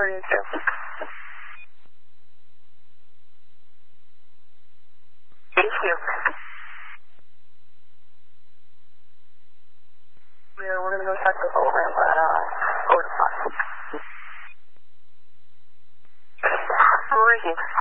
32. Thank you. We're going to go check the whole ramp at 4 to 5. Where is he?